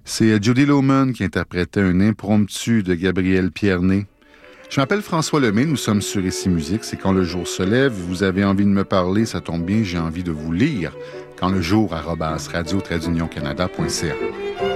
C'est Judy Lohman qui interprétait un impromptu de Gabriel Pierné. Je m'appelle François Lemay, nous sommes sur Ici Musique. C'est quand le jour se lève, vous avez envie de me parler, ça tombe bien, j'ai envie de vous lire. Quand le jour @radio-canada.ca.